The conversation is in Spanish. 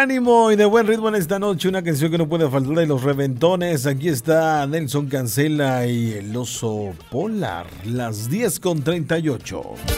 ánimo y de buen ritmo en esta noche. Una canción que no puede faltar de Los Reventones. Aquí está Nelson Cancela y el oso polar. Las 10:38.